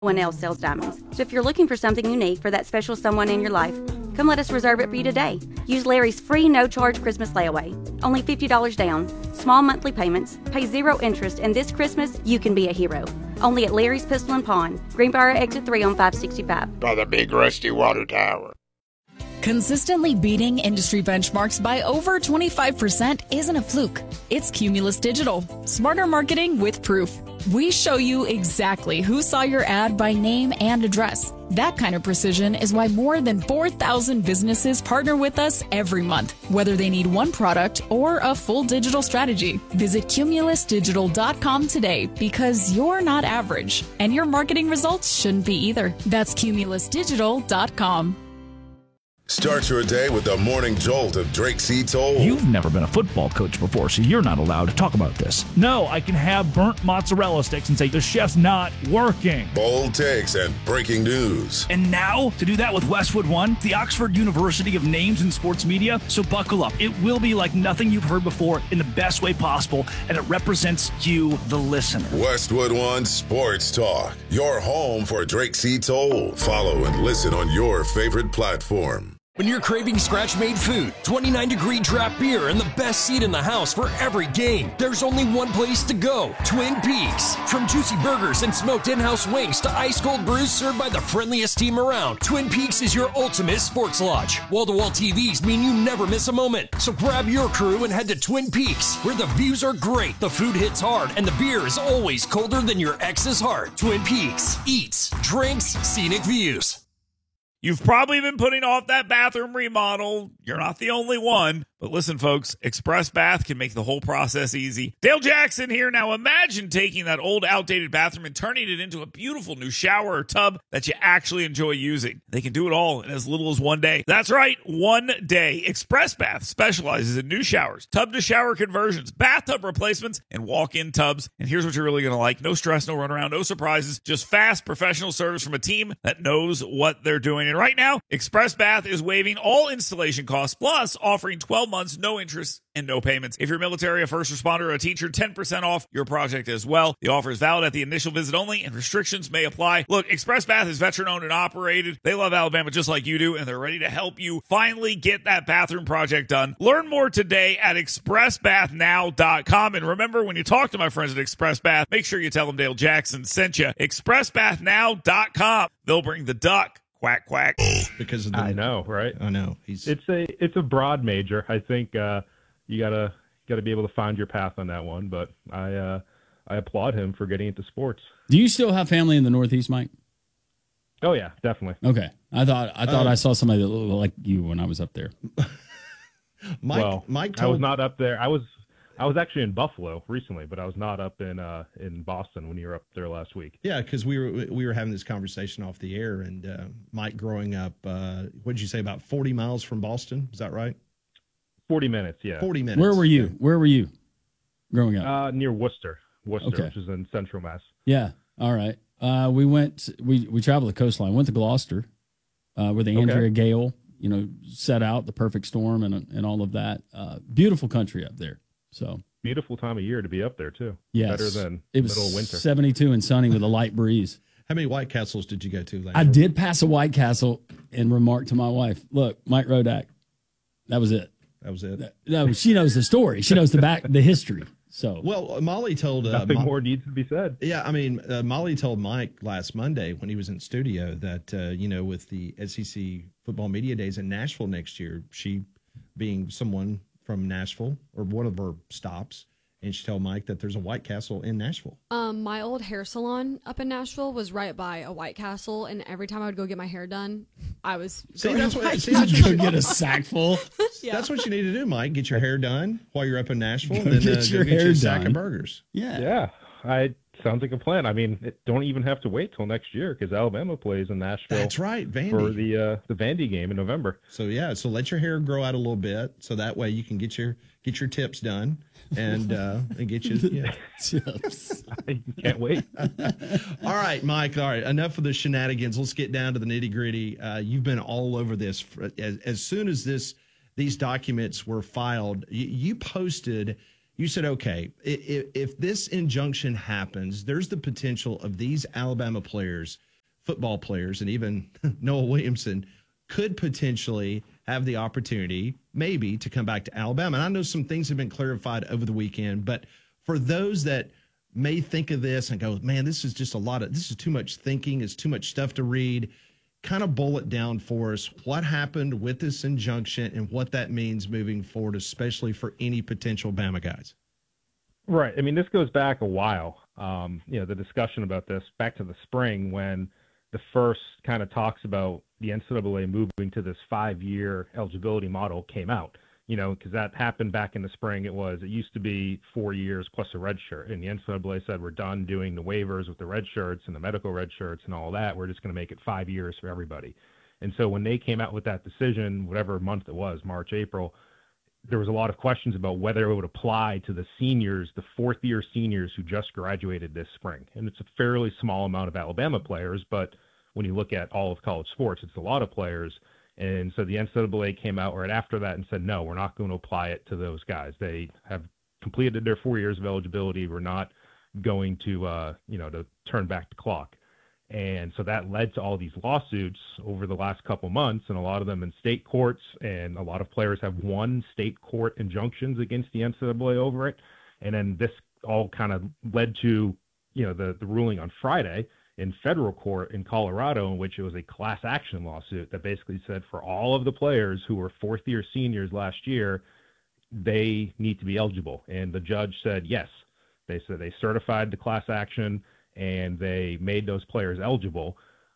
one else sells diamonds. So if you're looking for something unique for that special someone in your life, come let us reserve it for you today. Use Larry's free no-charge Christmas layaway. Only $50 down. Small monthly payments. Pay 0 interest, and this Christmas, you can be a hero. Only at Larry's Pistol and Pawn. Greenbrier Exit 3 on 565. By the big rusty water tower. Consistently beating industry benchmarks by over 25% isn't a fluke. It's Cumulus Digital. Smarter marketing with proof. We show you exactly who saw your ad by name and address. That kind of precision is why more than 4,000 businesses partner with us every month, whether they need one product or a full digital strategy. Visit cumulusdigital.com today because you're not average, and your marketing results shouldn't be either. That's cumulusdigital.com. Start your day with the morning jolt of Drake C. Toll. You've never been a football coach before, so you're not allowed to talk about this. No, I can have burnt mozzarella sticks and say the chef's not working. Bold takes and breaking news. And now, to do that with Westwood One, the Oxford University of Names in Sports Media. So buckle up. It will be like nothing you've heard before in the best way possible, and it represents you, the listener. Westwood One Sports Talk. Your home for Drake C. Toll. Follow and listen on your favorite platform. When you're craving scratch-made food, 29-degree draft beer, and the best seat in the house for every game, there's only one place to go, Twin Peaks. From juicy burgers and smoked in-house wings to ice-cold brews served by the friendliest team around, Twin Peaks is your ultimate sports lodge. Wall-to-wall TVs mean you never miss a moment. So grab your crew and head to Twin Peaks, where the views are great, the food hits hard, and the beer is always colder than your ex's heart. Twin Peaks. Eats, drinks, scenic views. You've probably been putting off that bathroom remodel. You're not the only one. But listen, folks, Express Bath can make the whole process easy. Dale Jackson here. Now imagine taking that old, outdated bathroom and turning it into a beautiful new shower or tub that you actually enjoy using. They can do it all in as little as 1 day. That's right, 1 day. Express Bath specializes in new showers, tub-to-shower conversions, bathtub replacements, and walk-in tubs. And here's what you're really going to like. No stress, no runaround, no surprises. Just fast, professional service from a team that knows what they're doing. And right now, Express Bath is waiving all installation costs, plus offering 12 months, no interest, and no payments. If you're military, a first responder, or a teacher, 10% off your project as well. The offer is valid at the initial visit only, and restrictions may apply. Look, Express Bath is veteran-owned and operated. They love Alabama just like you do, and they're ready to help you finally get that bathroom project done. Learn more today at expressbathnow.com. And remember, when you talk to my friends at Express Bath, make sure you tell them Dale Jackson sent you. expressbathnow.com. They'll bring the duck. Quack, quack. Because of I know, right? I know. It's a broad major. I think you gotta be able to find your path on that one. But I applaud him for getting into sports. Do you still have family in the Northeast, Mike? Oh yeah, definitely. Okay, I thought I saw somebody that looked like you when I was up there. Mike, I was not up there. I was actually in Buffalo recently, but I was not up in Boston when you were up there last week. Yeah, because we were having this conversation off the air, and Mike growing up, what did you say, about 40 miles from Boston? Is that right? 40 minutes, yeah. 40 minutes. Where were you? Where were you growing up? Near Worcester, Okay. Which is in central Mass. Yeah, all right. We traveled the coastline, went to Gloucester, where the Andrea Gale, set out, the perfect storm and all of that. Beautiful country up there. So beautiful time of year to be up there too. Yes, better than it was middle of winter. 72 and sunny with a light breeze. How many White Castles did you go to later? I did pass a White Castle and remarked to my wife, "Look, Mike Rodak, that was it. That was it." No, she knows the story. She knows the history. So Molly told nothing more needs to be said. Yeah, I mean, Molly told Mike last Monday when he was in studio that with the SEC football media days in Nashville next year, she being someone from Nashville or one of her stops, and she told Mike that there's a White Castle in Nashville. My old hair salon up in Nashville was right by a White Castle, and every time I would go get my hair done, I was go get a sack full. Yeah. That's what you need to do, Mike. Get your hair done while you're up in Nashville, and Go then get your get you hair a sack done. of burgers. Yeah. Sounds like a plan. I mean, don't even have to wait till next year because Alabama plays in Nashville. That's right, Vandy. For the Vandy game in November. So let your hair grow out a little bit, so that way you can get your tips done and get you tips. I can't wait. All right, Mike. All right, enough of the shenanigans. Let's get down to the nitty gritty. You've been all over this as soon as these documents were filed. You posted. You said, okay, if this injunction happens, there's the potential of these Alabama players football players and even Noah Williamson could potentially have the opportunity maybe to come back to Alabama. And I know some things have been clarified over the weekend, but for those that may think of this and go, man, this is just this is too much thinking. It's too much stuff to read. Kind of boil it down for us. What happened with this injunction and what that means moving forward, especially for any potential Bama guys? Right. I mean, this goes back a while. The discussion about this back to the spring when the first kind of talks about the NCAA moving to this 5-year eligibility model came out, because that happened back in the spring. It used to be 4 years plus a red shirt. And the NCAA said, we're done doing the waivers with the red shirts and the medical red shirts and all that. We're just going to make it 5 years for everybody. And so when they came out with that decision, whatever month it was, March, April, there was a lot of questions about whether it would apply to the seniors, the fourth-year seniors who just graduated this spring. And it's a fairly small amount of Alabama players, but when you look at all of college sports, it's a lot of players. And so the NCAA came out right after that and said, no, we're not going to apply it to those guys. They have completed their 4 years of eligibility. We're not going to, to turn back the clock. And so that led to all these lawsuits over the last couple months, and a lot of them in state courts, and a lot of players have won state court injunctions against the NCAA over it. And then this all kind of led to, the ruling on Friday in federal court in Colorado, in which it was a class action lawsuit that basically said for all of the players who were fourth-year seniors last year, they need to be eligible. And the judge said yes. They said they certified the class action and they made those players eligible.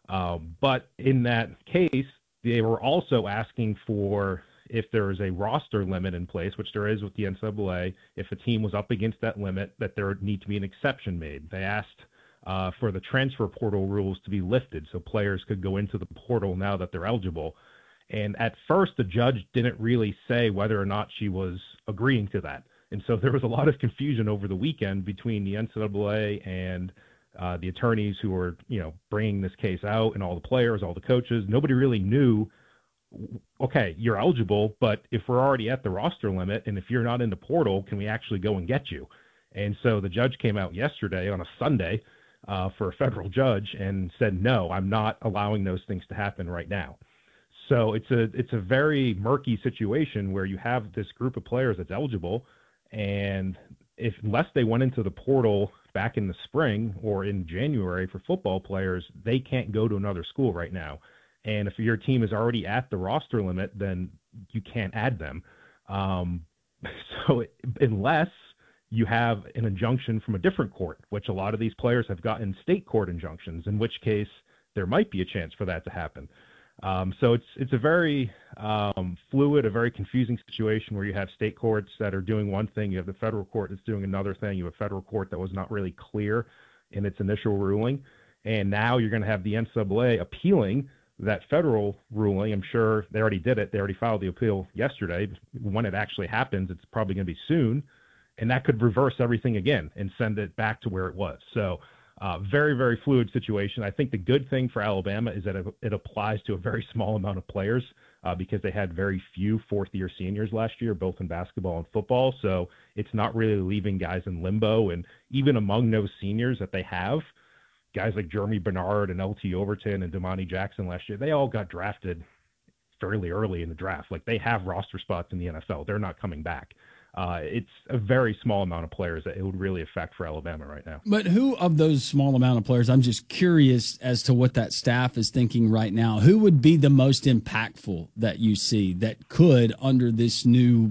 But in that case, they were also asking for, if there is a roster limit in place, which there is with the NCAA, if a team was up against that limit, that there would need to be an exception made. They asked for the transfer portal rules to be lifted so players could go into the portal now that they're eligible. And at first, the judge didn't really say whether or not she was agreeing to that. And so there was a lot of confusion over the weekend between the NCAA and the attorneys who were, bringing this case out, and all the players, all the coaches. Nobody really knew, okay, you're eligible, but if we're already at the roster limit and if you're not in the portal, can we actually go and get you? And so the judge came out yesterday on a Sunday for a federal judge and said, no, I'm not allowing those things to happen right now. So it's a very murky situation where you have this group of players that's eligible, and unless they went into the portal back in the spring or in January for football players, they can't go to another school right now. And if your team is already at the roster limit, then you can't add them. So unless you have an injunction from a different court, which a lot of these players have gotten state court injunctions, in which case there might be a chance for that to happen. So it's a very fluid, a very confusing situation where you have state courts that are doing one thing, you have the federal court that's doing another thing, you have a federal court that was not really clear in its initial ruling, and now you're going to have the NCAA appealing that federal ruling. I'm sure they already did it. They already filed the appeal yesterday. When it actually happens, it's probably going to be soon, and that could reverse everything again and send it back to where it was. So very, very fluid situation. I think the good thing for Alabama is that it applies to a very small amount of players because they had very few fourth-year seniors last year, both in basketball and football. So it's not really leaving guys in limbo. And even among those seniors that they have, guys like Jeremy Bernard and LT Overton and Damani Jackson last year, they all got drafted fairly early in the draft. Like, they have roster spots in the NFL. They're not coming back. It's a very small amount of players that it would really affect for Alabama right now. But who of those small amount of players, I'm just curious as to what that staff is thinking right now. Who would be the most impactful that you see that could, under this new,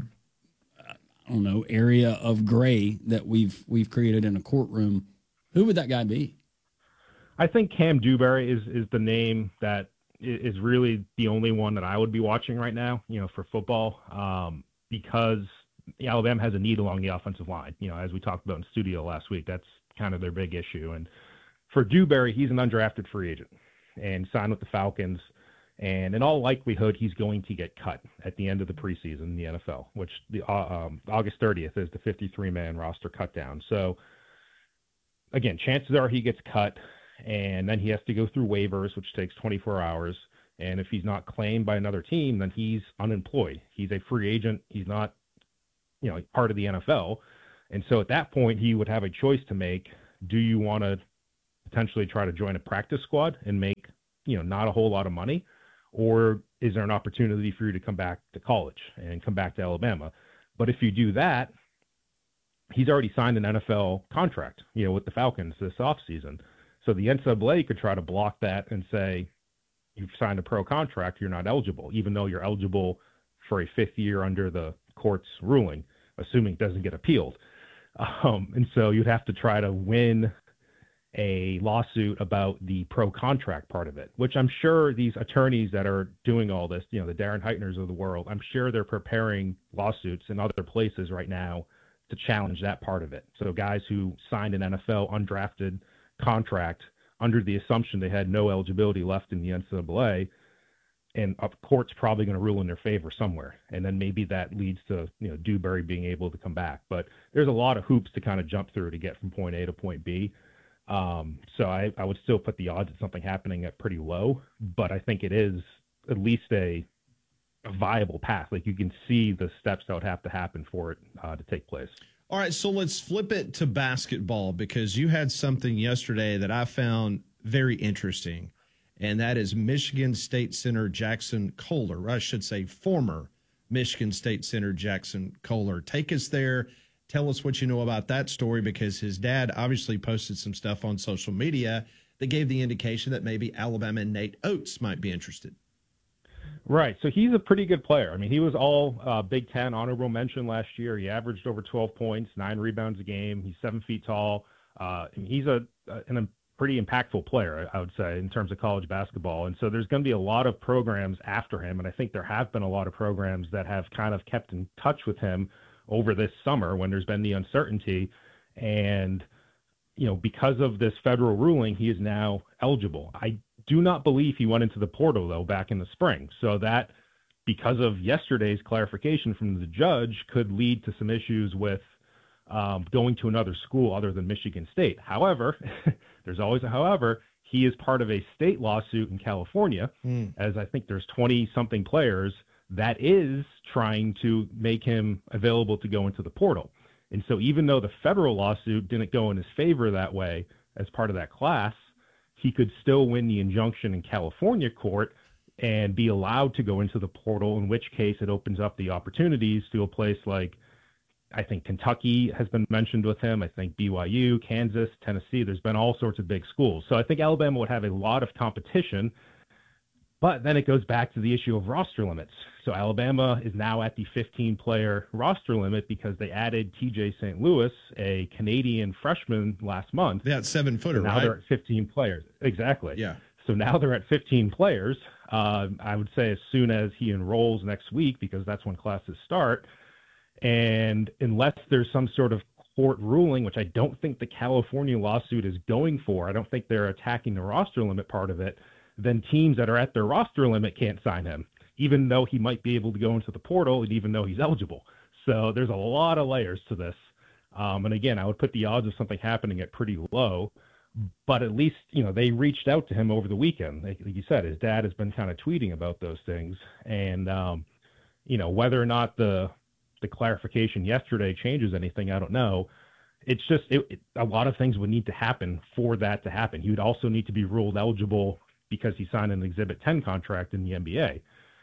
area of gray that we've created in a courtroom, who would that guy be? I think Cam Dewberry is the name that is really the only one that I would be watching right now, for football, because Alabama has a need along the offensive line. As we talked about in studio last week, that's kind of their big issue. And for Dewberry, he's an undrafted free agent and signed with the Falcons. And in all likelihood, he's going to get cut at the end of the preseason in the NFL, which the August 30th is the 53-man roster cut down. So again, chances are he gets cut, and then he has to go through waivers, which takes 24 hours. And if he's not claimed by another team, then he's unemployed. He's a free agent. He's not part of the NFL. And so at that point, he would have a choice to make. Do you want to potentially try to join a practice squad and make not a whole lot of money, or is there an opportunity for you to come back to college and come back to Alabama? But if you do that, he's already signed an NFL contract, with the Falcons this offseason. So the NCAA could try to block that and say, you've signed a pro contract, you're not eligible, even though you're eligible for a 5th year under the court's ruling, assuming it doesn't get appealed. And so you'd have to try to win a lawsuit about the pro contract part of it, which I'm sure these attorneys that are doing all this, the Darren Heitners of the world, I'm sure they're preparing lawsuits in other places right now to challenge that part of it. So guys who signed an NFL undrafted contract under the assumption they had no eligibility left in the NCAA, and a court's probably going to rule in their favor somewhere. And then maybe that leads to, Dewberry being able to come back. But there's a lot of hoops to kind of jump through to get from point A to point B. So I would still put the odds of something happening at pretty low, but I think it is at least a viable path. Like, you can see the steps that would have to happen for it to take place. All right, so let's flip it to basketball, because you had something yesterday that I found very interesting, and that is Michigan State center Jackson Kohler, or I should say former Michigan State center Jackson Kohler. Take us there. Tell us what you know about that story, because his dad obviously posted some stuff on social media that gave the indication that maybe Alabama and Nate Oates might be interested. Right. So he's a pretty good player. I mean, he was all Big Ten honorable mention last year. He averaged over 12 points, 9 rebounds a game. He's 7 feet tall. He's a pretty impactful player, I would say, in terms of college basketball. And so there's going to be a lot of programs after him. And I think there have been a lot of programs that have kind of kept in touch with him over this summer when there's been the uncertainty. And, because of this federal ruling, he is now eligible. I do not believe he went into the portal, though, back in the spring. So that, because of yesterday's clarification from the judge, could lead to some issues with going to another school other than Michigan State. However, there's always a however. He is part of a state lawsuit in California, as I think there's 20-something players that is trying to make him available to go into the portal. And so even though the federal lawsuit didn't go in his favor that way as part of that class, he could still win the injunction in California court and be allowed to go into the portal, in which case it opens up the opportunities to a place like, I think Kentucky has been mentioned with him. I think BYU, Kansas, Tennessee, there's been all sorts of big schools. So I think Alabama would have a lot of competition, but then it goes back to the issue of roster limits. So Alabama is now at the 15-player roster limit because they added TJ St. Louis, a Canadian freshman, last month. That 7-footer, now right? They're at 15 players. Exactly. Yeah. So now they're at 15 players. I would say as soon as he enrolls next week, because that's when classes start. And unless there's some sort of court ruling, which I don't think the California lawsuit is going for, I don't think they're attacking the roster limit part of it, then teams that are at their roster limit can't sign him, even though he might be able to go into the portal and even though he's eligible. So there's a lot of layers to this. And again, I would put the odds of something happening at pretty low, but at least, they reached out to him over the weekend. Like you said, his dad has been kind of tweeting about those things. And, whether or not the clarification yesterday changes anything, I don't know. It's just a lot of things would need to happen for that to happen. He would also need to be ruled eligible because he signed an Exhibit 10 contract in the NBA.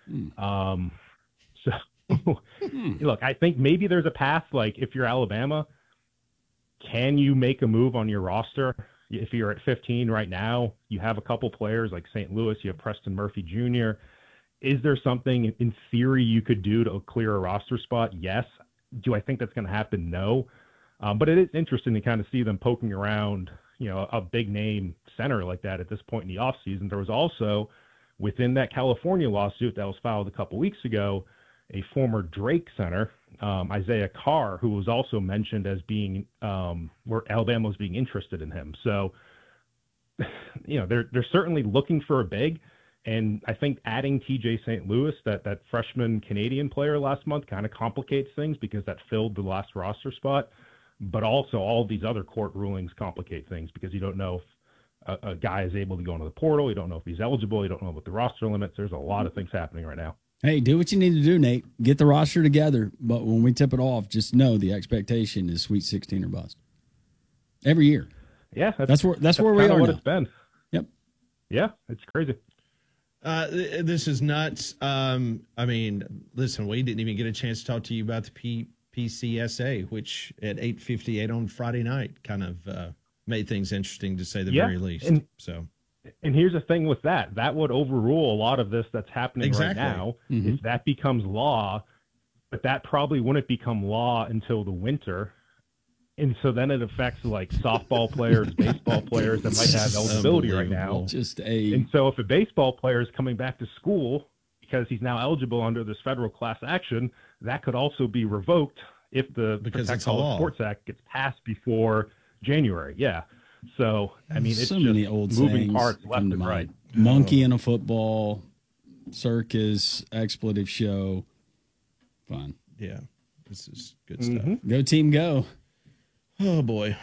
Look, I think maybe there's a path. Like, if you're Alabama, can you make a move on your roster? If you're at 15 right now, you have a couple players like St. Louis, you have Preston Murphy Jr. Is there something in theory you could do to clear a roster spot? Yes. Do I think that's going to happen? No. But it is interesting to kind of see them poking around, a big name center like that at this point in the offseason. There was also, within that California lawsuit that was filed a couple weeks ago, a former Drake center, Isaiah Carr, who was also mentioned as being where Alabama was being interested in him. So, they're certainly looking for a big. And I think adding TJ St. Louis, that freshman Canadian player last month, kind of complicates things because that filled the last roster spot. But also all these other court rulings complicate things because you don't know if a guy is able to go into the portal. You don't know if he's eligible. You don't know about the roster limits. There's a lot of things happening right now. Hey, do what you need to do, Nate. Get the roster together. But when we tip it off, just know the expectation is Sweet 16 or bust. Every year. Yeah. That's where we are what now. It's been. Yep. Yeah, it's crazy. This is nuts. I mean, listen, we didn't even get a chance to talk to you about the PCSA, which at 8:58 on Friday night kind of made things interesting, to say the very least. And here's the thing with that. That would overrule a lot of this that's happening right now. Mm-hmm. If that becomes law, but that probably wouldn't become law until the winter. And so then it affects like softball players, baseball players that might have eligibility right now. And so if a baseball player is coming back to school because he's now eligible under this federal class action, that could also be revoked if the Protect College Sports Act gets passed before January. Yeah. So, I mean, it's so just many old moving parts left and right. Monkey in a football, circus, expletive show. Fun. Yeah. This is good stuff. Go team, go. Oh, boy.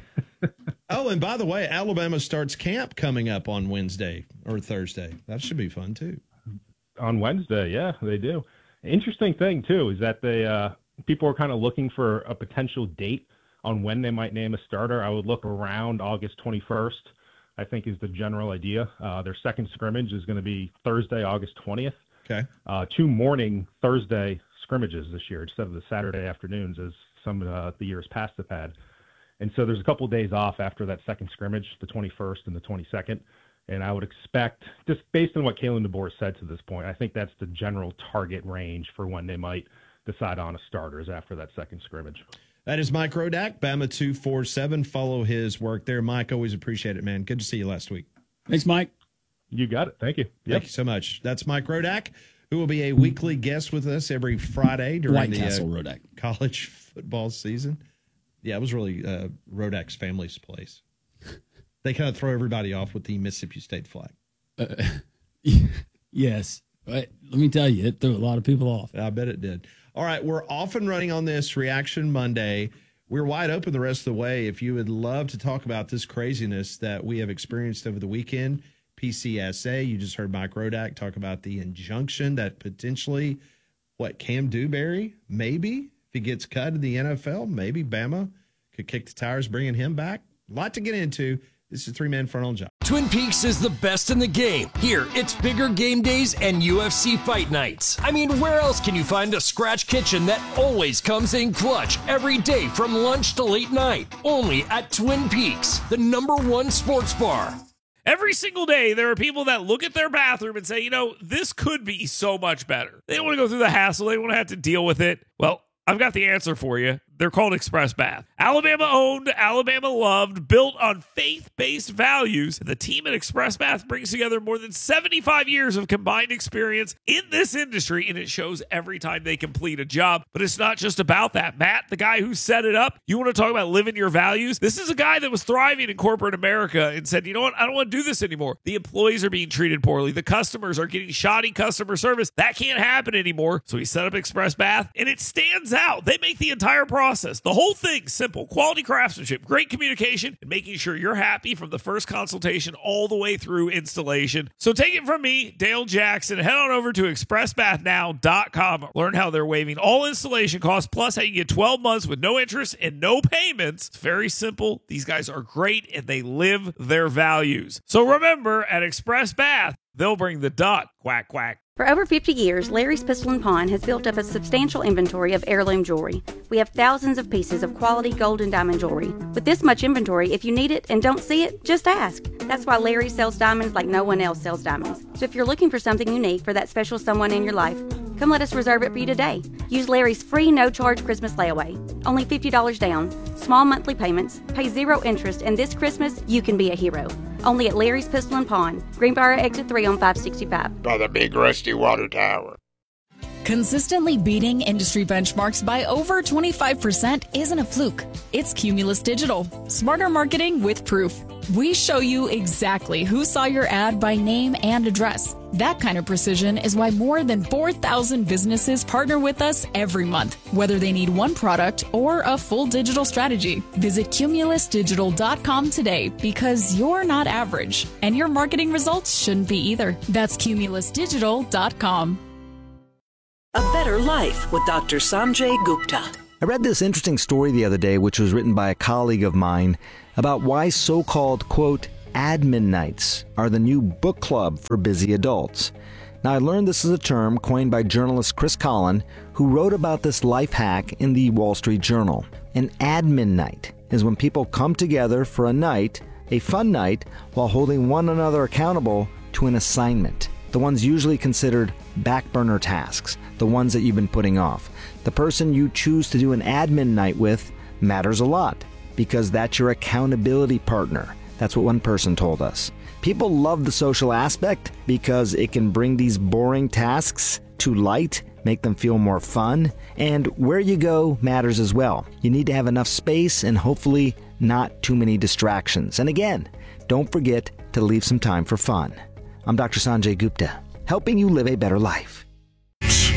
Oh, and by the way, Alabama starts camp coming up on Wednesday or Thursday. That should be fun, too. On Wednesday, yeah, they do. Interesting thing, too, is that they people are kind of looking for a potential date on when they might name a starter. I would look around August 21st, I think is the general idea. Their second scrimmage is going to be Thursday, August 20th. Okay. 2 morning Thursday scrimmages this year instead of the Saturday afternoons as some of the years past have had. And so there's a couple of days off after that second scrimmage, the 21st and the 22nd. And I would expect, just based on what Kalen DeBoer said to this point, I think that's the general target range for when they might decide on a starters after that second scrimmage. That is Mike Rodak, Bama 247. Follow his work there. Mike, always appreciate it, man. Good to see you last week. Thanks, Mike. You got it. Thank you. Thank you so much. That's Mike Rodak, who will be a weekly guest with us every Friday during Rodak. College football season. Yeah, it was really Rodak's family's place. They kind of throw everybody off with the Mississippi State flag. Yes. But let me tell you, it threw a lot of people off. I bet it did. All right, we're off and running on this Reaction Monday. We're wide open the rest of the way. If you would love to talk about this craziness that we have experienced over the weekend, PCSA, you just heard Mike Rodak talk about the injunction that potentially, Cam Dewberry, maybe, if he gets cut in the NFL, maybe Bama could kick the tires bringing him back. A lot to get into. This is Three Man Front on Job. Twin Peaks is the best in the game. Here, it's bigger game days and UFC fight nights. I mean, where else can you find a scratch kitchen that always comes in clutch every day from lunch to late night? Only at Twin Peaks, the #1 sports bar. Every single day, there are people that look at their bathroom and say, this could be so much better. They don't want to go through the hassle. They don't want to have to deal with it. Well, I've got the answer for you. They're called Express Bath. Alabama owned, Alabama loved, built on faith-based values. The team at Express Bath brings together more than 75 years of combined experience in this industry, and it shows every time they complete a job. But it's not just about that. Matt, the guy who set it up, you want to talk about living your values? This is a guy that was thriving in corporate America and said, you know what? I don't want to do this anymore. The employees are being treated poorly. The customers are getting shoddy customer service. That can't happen anymore. So he set up Express Bath, and it stands out. They make the entire process, the whole thing, simple. Quality craftsmanship, great communication, and making sure you're happy from the first consultation all the way through installation. So take it from me, Dale Jackson. Head on over to expressbathnow.com. Learn how they're waiving all installation costs, plus how you get 12 months with no interest and no payments. It's very simple. These guys are great, and they live their values. So remember, at Express Bath, they'll bring the duck. Quack, quack. For over 50 years, Larry's Pistol and Pawn has built up a substantial inventory of heirloom jewelry. We have thousands of pieces of quality gold and diamond jewelry. With this much inventory, if you need it and don't see it, just ask. That's why Larry sells diamonds like no one else sells diamonds. So if you're looking for something unique for that special someone in your life, come let us reserve it for you today. Use Larry's free no-charge Christmas layaway. Only $50 down, small monthly payments, pay 0 interest, and this Christmas, you can be a hero. Only at Larry's Pistol and Pawn, Greenbrier Exit 3 on 565. By the big rusty water tower. Consistently beating industry benchmarks by over 25% isn't a fluke. It's Cumulus Digital. Smarter marketing with proof. We show you exactly who saw your ad by name and address. That kind of precision is why more than 4,000 businesses partner with us every month, whether they need one product or a full digital strategy. Visit cumulusdigital.com today because you're not average, and your marketing results shouldn't be either. That's cumulusdigital.com. A Better Life with Dr. Sanjay Gupta. I read this interesting story the other day, which was written by a colleague of mine, about why so-called, quote, admin nights are the new book club for busy adults. Now, I learned this is a term coined by journalist Chris Collin, who wrote about this life hack in the Wall Street Journal. An admin night is when people come together for a night, a fun night, while holding one another accountable to an assignment. The ones usually considered back burner tasks, the ones that you've been putting off. The person you choose to do an admin night with matters a lot because that's your accountability partner. That's what one person told us. People love the social aspect because it can bring these boring tasks to light, make them feel more fun, and where you go matters as well. You need to have enough space and hopefully not too many distractions. And again, don't forget to leave some time for fun. I'm Dr. Sanjay Gupta, helping you live a better life.